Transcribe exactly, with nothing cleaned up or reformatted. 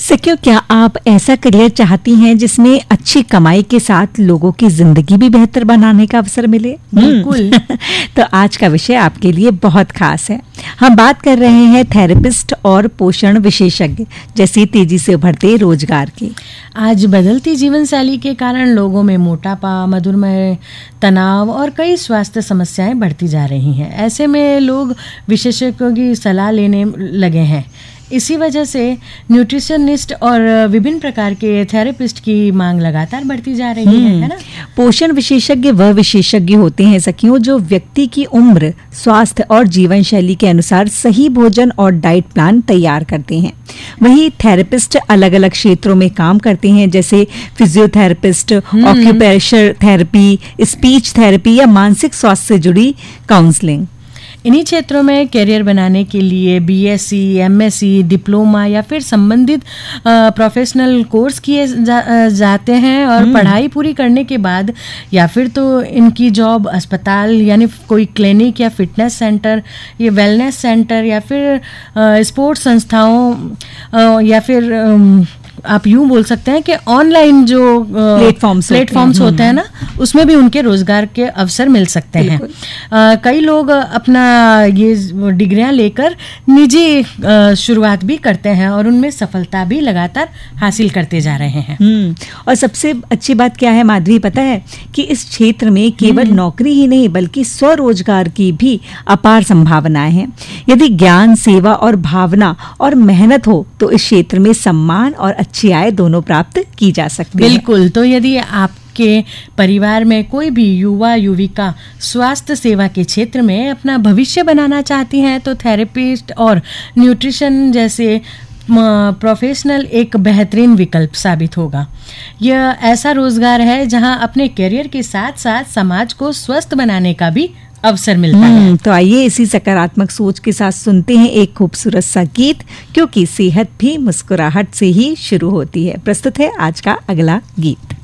सखियों, क्या आप ऐसा करियर चाहती हैं जिसमें अच्छी कमाई के साथ लोगों की जिंदगी भी बेहतर बनाने का अवसर मिले? बिल्कुल। तो आज का विषय आपके लिए बहुत खास है। हम बात कर रहे हैं थेरेपिस्ट और पोषण विशेषज्ञ जैसे तेजी से उभरते रोजगार की। आज बदलती जीवन शैली के कारण लोगों में मोटापा, मधुमेह, तनाव और कई स्वास्थ्य समस्याएं बढ़ती जा रही हैं। ऐसे में लोग विशेषज्ञों की सलाह लेने लगे हैं। इसी वजह से न्यूट्रिशनिस्ट और विभिन्न प्रकार के थेरेपिस्ट की मांग लगातार बढ़ती जा रही है, है ना? पोषण विशेषज्ञ वह विशेषज्ञ होते हैं सखियों जो व्यक्ति की उम्र, स्वास्थ्य और जीवन शैली के अनुसार सही भोजन और डाइट प्लान तैयार करते हैं। वहीं थेरेपिस्ट अलग अलग क्षेत्रों में काम करते हैं, जैसे physiotherapist, occupational therapy, speech therapy या मानसिक स्वास्थ्य से जुड़ी काउंसलिंग। इन्हीं क्षेत्रों में करियर बनाने के लिए बीएससी, एमएससी, डिप्लोमा या फिर संबंधित प्रोफेशनल कोर्स किए जा, जाते हैं और पढ़ाई पूरी करने के बाद या फिर तो इनकी जॉब अस्पताल यानी कोई क्लिनिक या फिटनेस सेंटर या वेलनेस सेंटर या फिर स्पोर्ट्स संस्थाओं या फिर आप यूं बोल सकते हैं कि ऑनलाइन जो प्लेटफॉर्म्स प्लेटफॉर्म्स होते हैं ना, उसमें भी उनके रोजगार के अवसर मिल सकते हैं। आ, कई लोग अपना ये डिग्रियां लेकर निजी शुरुआत भी करते हैं और उनमें सफलता भी लगातार हासिल करते जा रहे हैं। और सबसे अच्छी बात क्या है माधवी, पता है कि इस क्षेत्र में केवल नौकरी ही नहीं बल्कि स्वरोजगार की भी अपार संभावनाएं हैं। यदि ज्ञान, सेवा और भावना और मेहनत हो तो इस क्षेत्र में सम्मान और अच्छी आय दोनों प्राप्त की जा सकती है। बिल्कुल। तो यदि आप के परिवार में कोई भी युवा युविका स्वास्थ्य सेवा के क्षेत्र में अपना भविष्य बनाना चाहती हैं तो थेरेपिस्ट और न्यूट्रिशन जैसे प्रोफेशनल एक बेहतरीन विकल्प साबित होगा। यह ऐसा रोजगार है जहां अपने करियर के साथ साथ समाज को स्वस्थ बनाने का भी अवसर मिलता है। तो आइए इसी सकारात्मक सोच के साथ सुनते हैं एक खूबसूरत सा गीत, क्योंकि सेहत भी मुस्कुराहट से ही शुरू होती है। प्रस्तुत है आज का अगला गीत।